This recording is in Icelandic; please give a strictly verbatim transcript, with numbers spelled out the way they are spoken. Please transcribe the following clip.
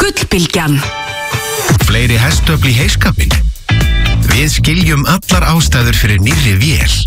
Gullbylgjan. Fleiri hestöfl í heiskapinn? Við skiljum allar ástæður fyrir nýrri vél.